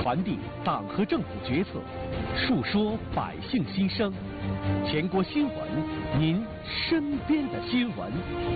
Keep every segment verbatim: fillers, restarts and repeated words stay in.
传递党和政府决策，述说百姓心声。全国新闻，您身边的新闻。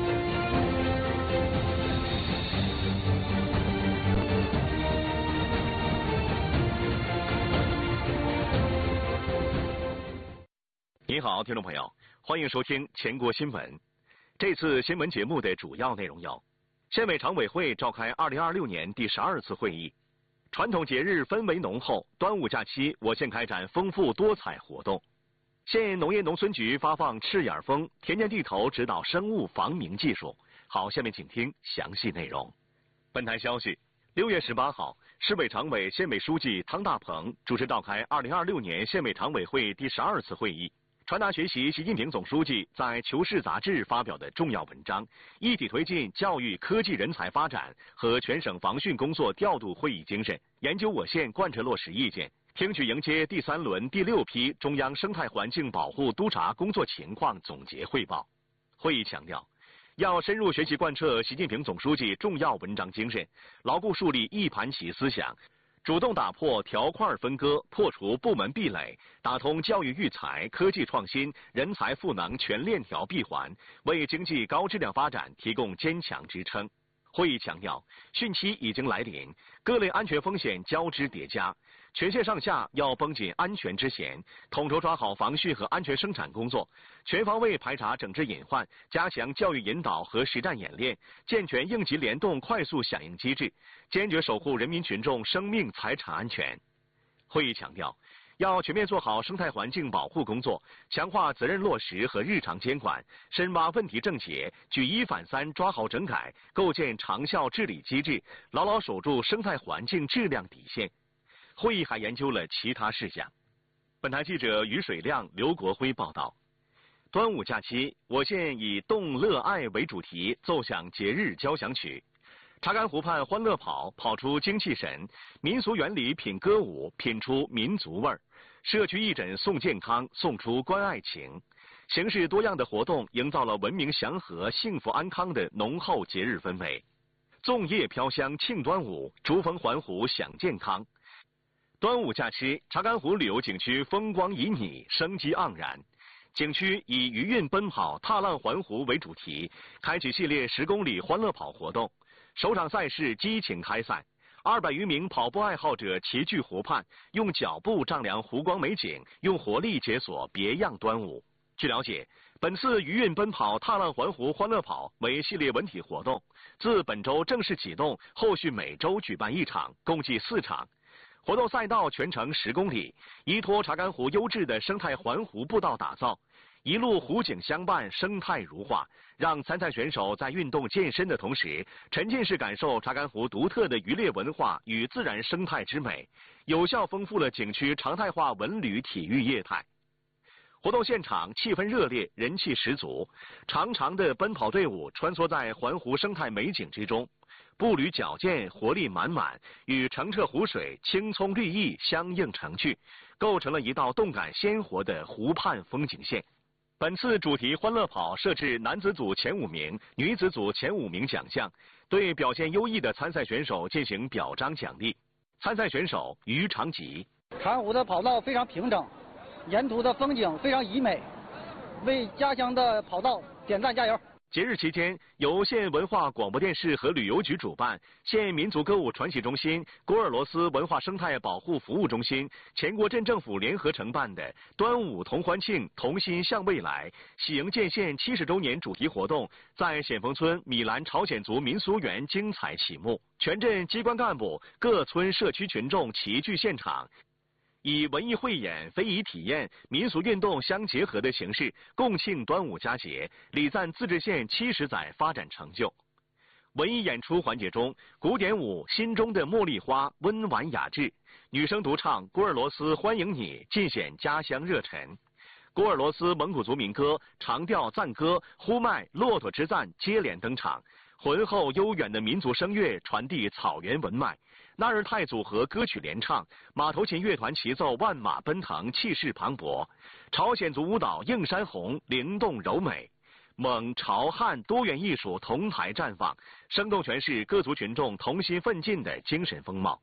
您好，听众朋友，欢迎收听全国新闻。这次新闻节目的主要内容有：县委常委会召开二零二六年第十二次会议。传统节日氛围浓厚，端午假期我县开展丰富多彩活动。县农业农村局发放赤眼蜂田间地头指导生物防鸣技术。好，下面请听详细内容。本台消息，六月十八号，市委常委、县委书记汤大鹏主持召开二零二六年县委常委会第十二次会议。传达学习习近平总书记在《求是》杂志发表的重要文章，一体推进教育科技人才发展和全省防汛工作调度会议精神，研究我县贯彻落实意见，听取迎接第三轮第六批中央生态环境保护督察工作情况总结汇报。会议强调，要深入学习贯彻习近平总书记重要文章精神，牢固树立一盘棋思想，主动打破条块分割，破除部门壁垒，打通教育育才、科技创新、人才赋能全链条闭环，为经济高质量发展提供坚强支撑。会议强调，汛期已经来临，各类安全风险交织叠加，全县上下要绷紧安全之弦，统筹抓好防汛和安全生产工作，全方位排查整治隐患，加强教育引导和实战演练，健全应急联动快速响应机制，坚决守护人民群众生命财产安全。会议强调，要全面做好生态环境保护工作，强化责任落实和日常监管，深挖问题症结，举一反三抓好整改，构建长效治理机制，牢牢守住生态环境质量底线。会议还研究了其他事项。本台记者于水亮、刘国辉报道。端午假期，我县以动乐爱为主题，奏响节日交响曲。查干湖畔欢乐跑，跑出精气神；民俗园里品歌舞，品出民族味儿；社区义诊送健康，送出关爱情。形式多样的活动，营造了文明祥和、幸福安康的浓厚节日氛围。粽叶飘香庆端午，竹峰环湖享健康。端午假期，查干湖旅游景区风光旖旎，生机盎然。景区以余韵奔跑、踏浪环湖为主题，开启系列十公里欢乐跑活动。首场赛事激情开赛，二百余名跑步爱好者齐聚湖畔，用脚步丈量湖光美景，用活力解锁别样端午。据了解，本次余韵奔跑、踏浪环湖欢乐跑为系列文体活动，自本周正式启动，后续每周举办一场，共计四场。活动赛道全程十公里，依托查干湖优质的生态环湖步道打造，一路湖景相伴，生态如画，让参赛选手在运动健身的同时，沉浸式感受查干湖独特的渔猎文化与自然生态之美，有效丰富了景区常态化文旅体育业态。活动现场气氛热烈，人气十足，长长的奔跑队伍穿梭在环湖生态美景之中，步履矫健，活力满满，与澄澈湖水、青葱绿意相映成趣，构成了一道动感鲜活的湖畔风景线。本次主题欢乐跑设置男子组前五名、女子组前五名奖项，对表现优异的参赛选手进行表彰奖励。参赛选手于长吉。 查干湖的跑道非常平整，沿途的风景非常宜美，为家乡的跑道点赞加油。 节日期间，由县文化广播电视和旅游局主办，县民族歌舞传习中心、古尔罗斯文化生态保护服务中心、全国镇政府联合承办的端午同欢庆、同心向未来喜迎建县七十周年主题活动，在显峰村米兰朝鲜族民俗园精彩启幕，全镇机关干部、各村社区群众齐聚现场。以文艺汇演、非遗体验、民俗运动相结合的形式，共庆端午佳节，礼赞自治县七十载发展成就。文艺演出环节中，古典舞《心中的茉莉花》温婉雅致，女生独唱古尔罗斯欢迎你，尽显家乡热忱。古尔罗斯蒙古族民歌、长调赞歌、呼麦、骆驼之赞接连登场，浑厚悠远的民族声乐传递草原文脉。纳尔泰组合歌曲联唱，马头琴乐团齐奏万马奔腾，气势磅礴。朝鲜族舞蹈映山红，灵动柔美。蒙朝汉多元艺术同台绽放，生动诠释各族群众同心奋进的精神风貌。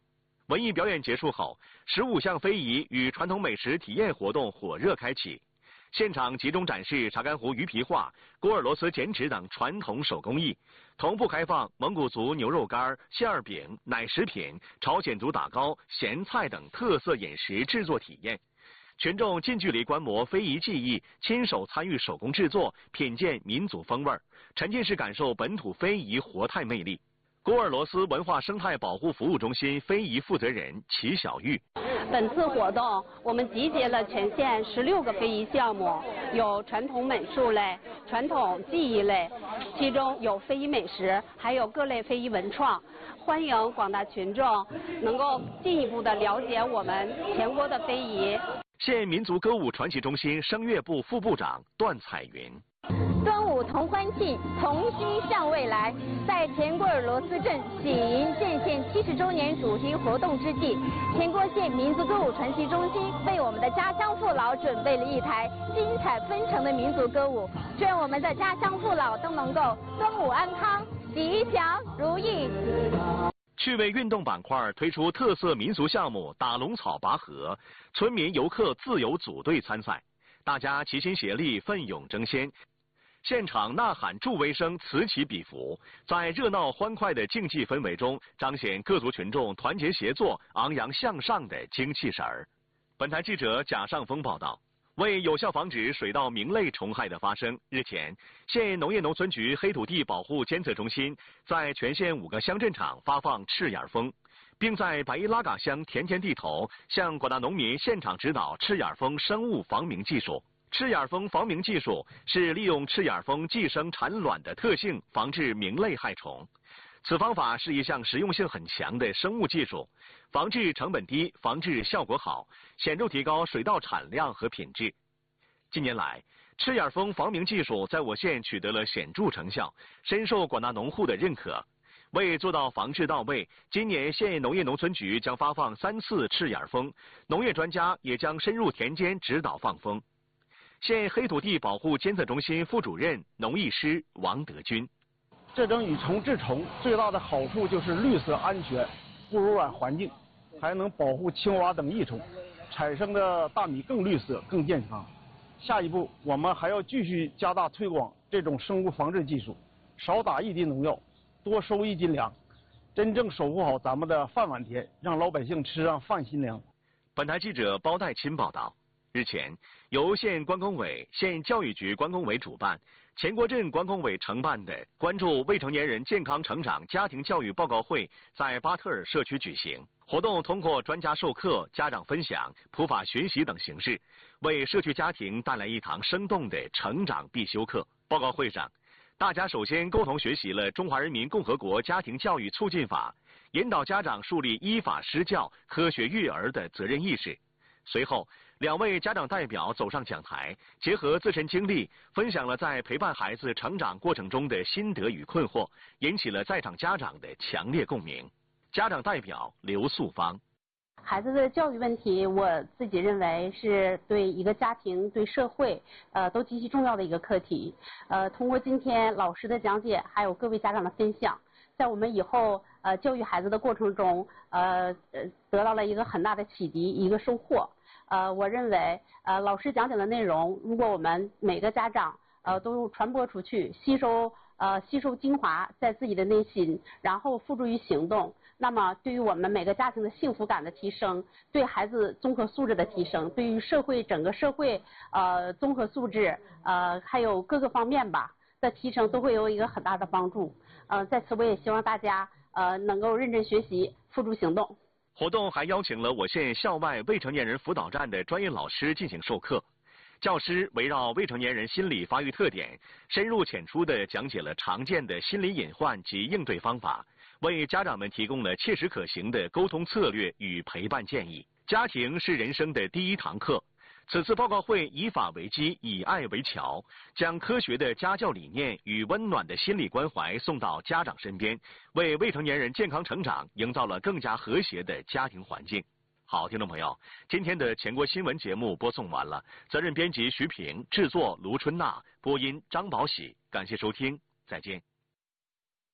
文艺表演结束后，十五项非遗与传统美食体验活动火热开启。现场集中展示查干湖鱼皮画、锅尔螺丝剪纸等传统手工艺，同步开放蒙古族牛肉干、馅儿饼、奶食品、朝鲜族打糕、咸菜等特色饮食制作体验。群众近距离观摩非遗技艺，亲手参与手工制作，品鉴民族风味，沉浸式感受本土非遗活态魅力。锅尔螺丝文化生态保护服务中心非遗负责人齐小玉。 本次活动，我们集结了全县十六个非遗项目，有传统美术类、传统技艺类，其中有非遗美食，还有各类非遗文创。欢迎广大群众能够进一步的了解我们全国的非遗。 县民族歌舞传习中心声乐部副部长段彩云。 端午同欢庆，同心向未来。在前锅尔螺丝镇喜迎建县七十周年主题活动之际，前郭县民族歌舞传习中心为我们的家乡父老准备了一台精彩纷呈的民族歌舞，祝愿我们的家乡父老都能够端午安康、吉祥如意。 趣味运动板块推出特色民俗项目打龙草拔河，村民游客自由组队参赛，大家齐心协力，奋勇争先。现场呐喊助威声此起彼伏，在热闹欢快的竞技氛围中，彰显各族群众团结协作、昂扬向上的精气神儿。本台记者贾尚峰报道。为有效防止水稻鸣类虫害的发生，日前，县农业农村局黑土地保护监测中心在全县五个乡镇场发放赤眼蜂，并在白衣拉嘎乡田田地头向广大农民现场指导赤眼蜂生物防鸣技术。赤眼蜂防鸣技术是利用赤眼蜂寄生产卵的特性防治鸣类害虫。此方法是一项实用性很强的生物技术，防治成本低，防治效果好，显著提高水稻产量和品质。近年来，赤眼蜂防鸣技术在我县取得了显著成效，深受广大农户的认可。为做到防治到位，今年县农业农村局将发放三次赤眼蜂，农业专家也将深入田间指导放蜂。县黑土地保护监测中心副主任农艺师王德军。 这种以虫治虫最大的好处就是绿色安全、不污染环境，还能保护青蛙等益虫，产生的大米更绿色、更健康。下一步，我们还要继续加大推广这种生物防治技术，少打一滴农药，多收一斤粮，真正守护好咱们的饭碗田，让老百姓吃上饭心粮。 本台记者包代钦报道。日前，由县关工委、县教育局关工委主办，前郭镇关工委承办的关注未成年人健康成长家庭教育报告会在巴特尔社区举行。活动通过专家授课、家长分享、普法学习等形式，为社区家庭带来一堂生动的成长必修课。报告会上，大家首先共同学习了《中华人民共和国家庭教育促进法》，引导家长树立依法施教、科学育儿的责任意识。随后，两位家长代表走上讲台，结合自身经历，分享了在陪伴孩子成长过程中的心得与困惑，引起了在场家长的强烈共鸣。家长代表刘素芳： 孩子的教育问题，我自己认为是对一个家庭、对社会，呃，都极其重要的一个课题。呃，通过今天老师的讲解，还有各位家长的分享，在我们以后呃教育孩子的过程中，呃呃得到了一个很大的启迪，一个收获。呃，我认为，呃，老师讲讲的内容，如果我们每个家长，呃，都传播出去，吸收，呃，吸收精华在自己的内心，然后付诸于行动，那么对于我们每个家庭的幸福感的提升，对孩子综合素质的提升，对于社会整个社会，呃，综合素质，呃，还有各个方面吧的提升，都会有一个很大的帮助。呃，在此我也希望大家，呃，能够认真学习，付诸行动。 活动还邀请了我县校外未成年人辅导站的专业老师进行授课，教师围绕未成年人心理发育特点，深入浅出地讲解了常见的心理隐患及应对方法，为家长们提供了切实可行的沟通策略与陪伴建议。家庭是人生的第一堂课。此次报告会以法为基，以爱为桥，将科学的家教理念与温暖的心理关怀送到家长身边，为未成年人健康成长营造了更加和谐的家庭环境。好，听众朋友，今天的全国新闻节目播送完了，责任编辑徐平，制作卢春娜，播音张宝喜，感谢收听，再见。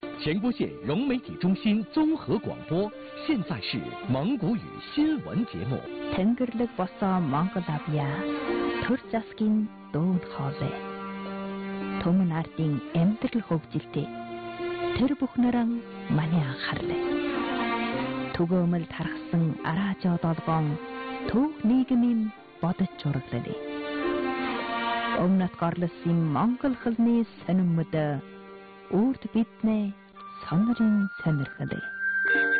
前郭县融媒体中心综合广播，现在是蒙古语新闻节目。 Тэнгэрлэг босоо Монгол авьяа төр засгийн дүүн хоолой. Төмөн ардын амьдрал хөгжилтэй. Тэр бүхнэрэн маний анхаарлаа. Түгөөмөл тархсан араажоо долгоон төв нийгмийн бодож зураглалаа. Өмнөд горлосын Монгол хэлний сонирмод үрд биднээ сонирын сонирхлээ.